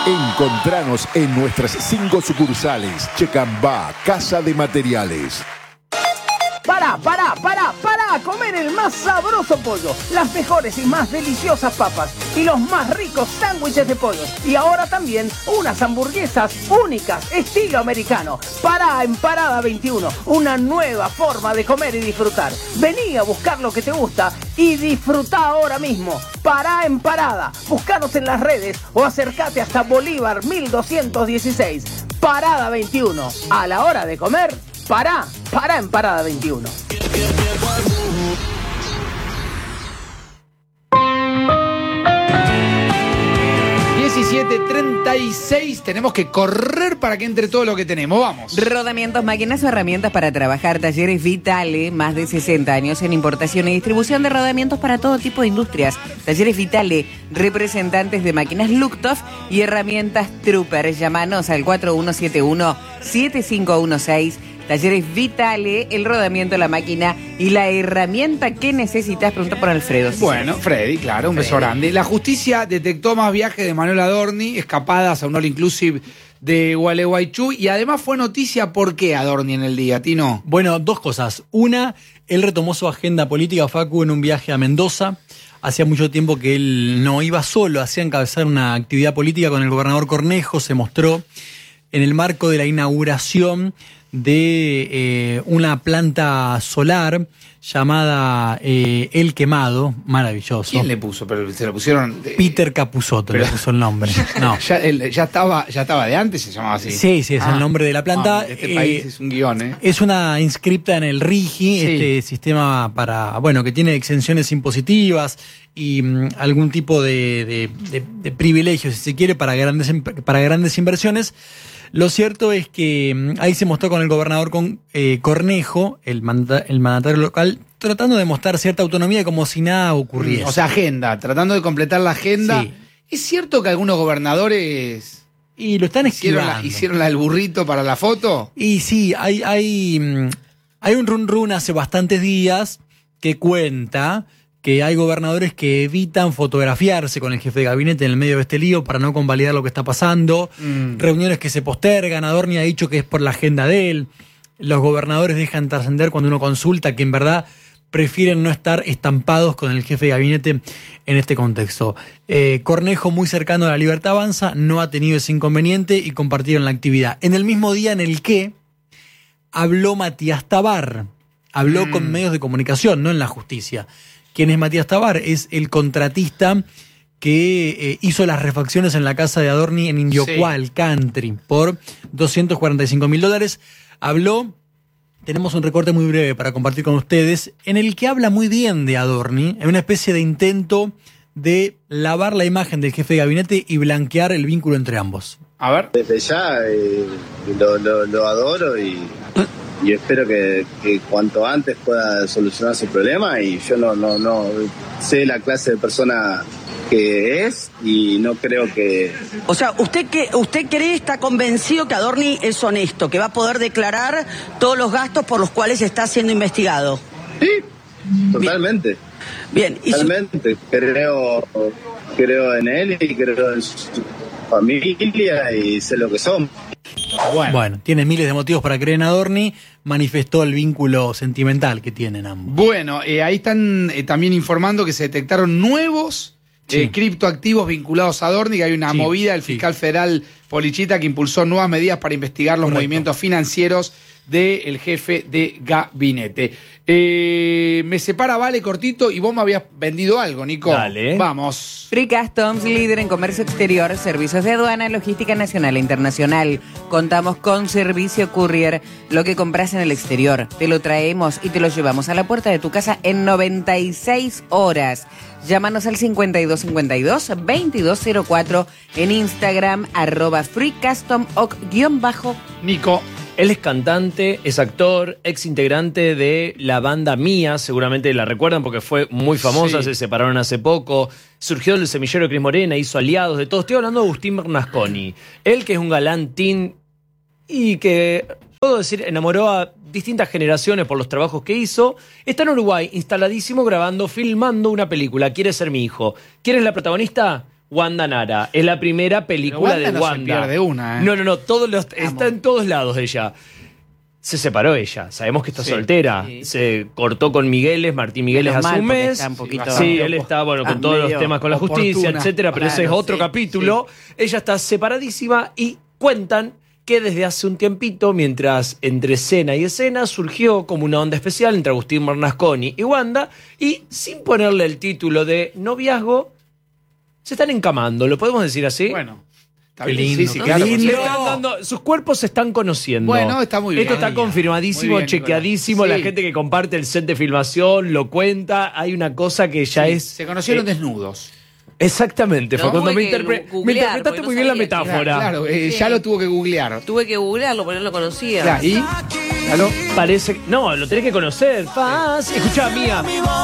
Encontranos en nuestras 5 sucursales. Checambá, Casa de Materiales. Para comer el más sabroso pollo, las mejores y más deliciosas papas y los más ricos sándwiches de pollo. Y ahora también unas hamburguesas únicas, estilo americano. Pará en Parada 21, una nueva forma de comer y disfrutar. Vení a buscar lo que te gusta y disfrutá ahora mismo. Pará en Parada, buscanos en las redes o acércate hasta Bolívar 1216. Parada 21, a la hora de comer, pará en Parada 21. 17:36, tenemos que correr para que entre todo lo que tenemos, vamos. Rodamientos, máquinas o herramientas para trabajar. Talleres Vitale, más de 60 años en importación y distribución de rodamientos para todo tipo de industrias. Talleres Vitale, representantes de máquinas Luchthof y herramientas Trooper. Llámanos al 4171-7516. Talleres Vitale, el rodamiento, la máquina y la herramienta que necesitas. Pregunta por Alfredo. Bueno, Freddy, claro, un beso grande. La justicia detectó más viajes de Manuel Adorni, escapadas a un all inclusive de Gualeguaychú, y además fue noticia. ¿Por qué Adorni en el día, Tino? Bueno, dos cosas. Una, él retomó su agenda política, Facu, en un viaje a Mendoza. Hacía mucho tiempo que él no iba solo, hacía encabezar una actividad política con el gobernador Cornejo. Se mostró en el marco de la inauguración de una planta solar llamada El Quemado, maravilloso. ¿Quién le puso? Pero se lo pusieron. Peter Capusotto le puso el nombre. No. ya estaba de antes, se llamaba así. Sí, es el nombre de la planta. Este país es un guión, Es una inscripta en el RIGI, este sistema que tiene exenciones impositivas y algún tipo de privilegios, si se quiere, para grandes inversiones. Lo cierto es que ahí se mostró con el gobernador Cornejo, el mandatario local, tratando de mostrar cierta autonomía como si nada ocurriese. O sea, tratando de completar la agenda. Sí. ¿Es cierto que algunos gobernadores y lo están esquivando? ¿Hicieron la del burrito para la foto? Y sí, hay un run hace bastantes días que cuenta que hay gobernadores que evitan fotografiarse con el jefe de gabinete en el medio de este lío para no convalidar lo que está pasando. Reuniones que se postergan. Adorni ha dicho que es por la agenda de él. Los gobernadores dejan trascender cuando uno consulta que en verdad prefieren no estar estampados con el jefe de gabinete en este contexto. Cornejo, muy cercano a la Libertad Avanza, no ha tenido ese inconveniente y compartieron la actividad. En el mismo día en el que habló Matías Tabar. Habló con medios de comunicación, no en la justicia. ¿Quién es Matías Tabar? Es el contratista que hizo las refacciones en la casa de Adorni en Indiocual, Country, por $245.000. Habló, tenemos un recorte muy breve para compartir con ustedes, en el que habla muy bien de Adorni, en una especie de intento de lavar la imagen del jefe de gabinete y blanquear el vínculo entre ambos. A ver. Desde ya lo adoro y espero que cuanto antes pueda solucionar su problema, y yo no sé la clase de persona que es y no creo que... O sea, ¿usted cree, está convencido que Adorni es honesto, que va a poder declarar todos los gastos por los cuales está siendo investigado? Sí, totalmente. Bien. Totalmente. Creo en él y creo en su familia y sé lo que son. Bueno, tiene miles de motivos para creer en Adorni, manifestó el vínculo sentimental que tienen ambos. Bueno, ahí están también informando que se detectaron nuevos criptoactivos vinculados a Adorni, que hay una movida del fiscal federal Polichita que impulsó nuevas medidas para investigar los movimientos financieros del jefe de gabinete. Me separa, vale, cortito, y vos me habías vendido algo, Nico. Dale. Vamos. Free Customs, líder en comercio exterior, servicios de aduana, logística nacional e internacional. Contamos con servicio courier. Lo que compras en el exterior, te lo traemos y te lo llevamos a la puerta de tu casa en 96 horas. Llámanos al 5252-2204 en Instagram, @freecustom_. Nico. Él es cantante, es actor, ex integrante de la banda Mía, seguramente la recuerdan porque fue muy famosa, se separaron hace poco, surgió del semillero de Cris Morena, hizo aliados de todo. Estoy hablando de Agustín Bernasconi, él que es un galán teen y que, puedo decir, enamoró a distintas generaciones por los trabajos que hizo. Está en Uruguay, instaladísimo, grabando, filmando una película, Quiere ser mi hijo. ¿Quién es la protagonista? Wanda Nara. Es la primera película Pero Wanda de no Wanda. se pierde una, ¿eh? No, está en todos lados ella. Se separó ella, sabemos que está soltera. Sí. Se cortó con Martín Migueles Menos hace un mal, porque mes. está un poquito- Sí, él está con todos los medio temas con la justicia, oportuna. etcétera, pero ese es Claro, otro sí, capítulo. Ella está separadísima y cuentan que desde hace un tiempito, mientras entre escena y escena, surgió como una onda especial entre Agustín Bernasconi y Wanda, y sin ponerle el título de noviazgo, se están encamando, ¿lo podemos decir así? Bueno, está Qué bien. lindo, Sí, qué claro, lindo. Le por están supuesto. dando- sus cuerpos se están conociendo. Bueno, está muy bien. Esto está confirmadísimo, Muy bien, chequeadísimo. Nicolás. La Sí. gente que comparte el set de filmación lo cuenta. Hay una cosa que ya Sí, es. Se conocieron desnudos. Exactamente. No, fue cuando tuve me, que me googlear, interpretaste porque no muy bien la sabía que- metáfora. Claro, Sí. ya lo tuvo que googlear. Tuve que googlearlo porque no lo conocía. Claro, y claro, Parece que. No, lo tenés que conocer. Paz. Escuchá, Mía.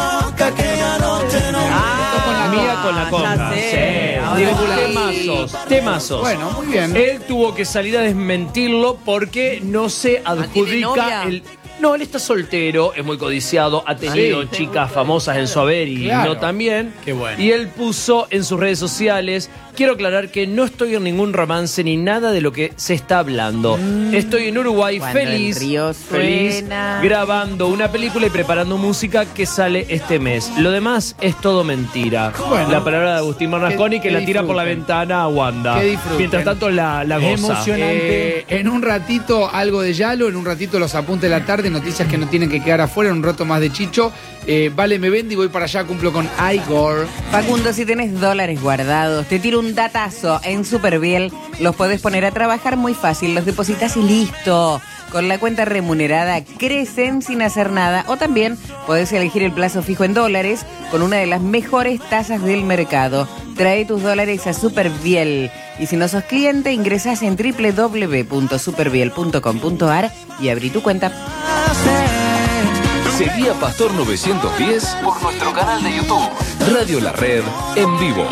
Mía con la conga. ya sé. Sí. Ahora Digo, sí. temazos. bueno, muy bien. Él tuvo que salir a desmentirlo porque no se ¿tiene adjudica novia? el. No, él está soltero, es muy codiciado, ha tenido Sí. chicas famosas en su haber y Claro. no también. Qué bueno. Y él puso en sus redes sociales: quiero aclarar que no estoy en ningún romance ni nada de lo que se está hablando. Estoy en Uruguay Cuando feliz, el río feliz, suena. grabando una película y preparando música que sale este mes. Lo demás es todo mentira. Bueno. La palabra de Agustín Bernasconi que Que la tira por la disfruten. ventana a Wanda. Que disfruten. Mientras tanto la goza. Emocionante. En un ratito algo de Yalo, en un ratito los apuntes de la tarde, noticias que no tienen que quedar afuera, en un rato más de Chicho. Vale, me vende y voy para allá, cumplo con Igor. Facundo, si tenés dólares guardados, te tiro un datazo en Superviel. Los podés poner a trabajar muy fácil, los depositas y listo. Con la cuenta remunerada crecen sin hacer nada. O también podés elegir el plazo fijo en dólares con una de las mejores tasas del mercado. Trae tus dólares a Superviel. Y si no sos cliente, ingresás en www.superviel.com.ar y abrí tu cuenta. Seguí a Pastor 910 por nuestro canal de YouTube. Radio La Red en vivo.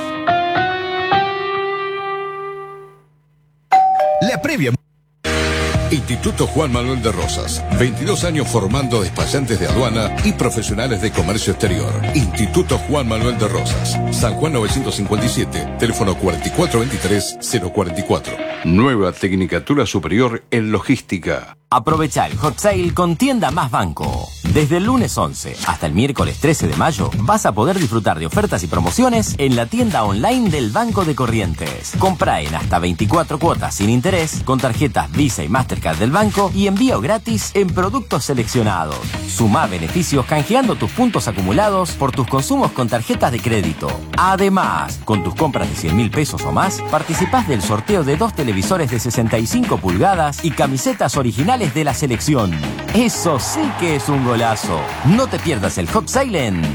La previa. Instituto Juan Manuel de Rosas. 22 años formando despachantes de aduana y profesionales de comercio exterior. Instituto Juan Manuel de Rosas. San Juan 957. Teléfono 4423-044. Nueva Tecnicatura Superior en Logística. Aprovecha el Hot Sale con Tienda Más Banco. Desde el lunes 11 hasta el miércoles 13 de mayo vas a poder disfrutar de ofertas y promociones en la tienda online del Banco de Corrientes. Compra en hasta 24 cuotas sin interés con tarjetas Visa y Mastercard del banco y envío gratis en productos seleccionados. Sumá beneficios canjeando tus puntos acumulados por tus consumos con tarjetas de crédito. Además, con tus compras de 100.000 pesos o más, participás del sorteo de 2 televisores de 65 pulgadas y camisetas originales de la selección. Eso sí que es un golazo. No te pierdas el Hot Sale en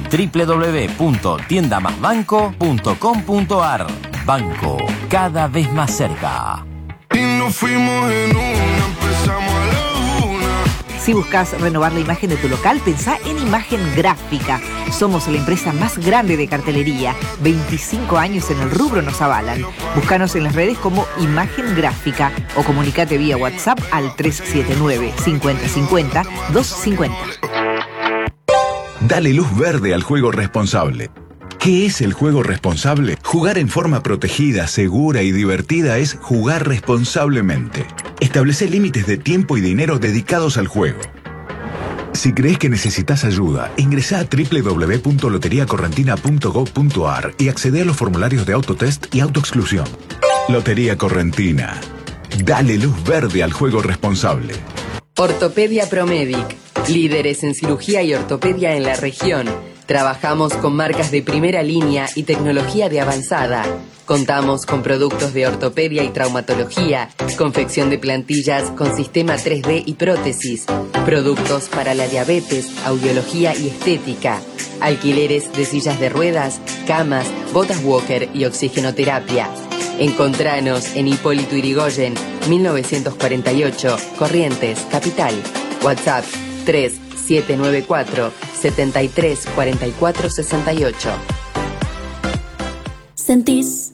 www.tiendamasbanco.com.ar. Banco, cada vez más cerca. Y nos fuimos en una, empezamos a la una. Si buscas renovar la imagen de tu local, pensá en Imagen Gráfica. Somos la empresa más grande de cartelería. 25 años en el rubro nos avalan. Búscanos en las redes como Imagen Gráfica o comunicate vía WhatsApp al 379-5050-250. Dale luz verde al juego responsable. ¿Qué es el juego responsable? Jugar en forma protegida, segura y divertida es jugar responsablemente. Establece límites de tiempo y dinero dedicados al juego. Si crees que necesitas ayuda, ingresa a www.loteriacorrentina.gov.ar y accede a los formularios de autotest y autoexclusión. Lotería Correntina. Dale luz verde al juego responsable. Ortopedia Promedic, líderes en cirugía y ortopedia en la región. Trabajamos con marcas de primera línea y tecnología de avanzada. Contamos con productos de ortopedia y traumatología, confección de plantillas con sistema 3D y prótesis, productos para la diabetes, audiología y estética, alquileres de sillas de ruedas, camas, botas walker y oxigenoterapia. Encontranos en Hipólito Yrigoyen, 1948, Corrientes, Capital. WhatsApp 3794 73 44 68. Sentís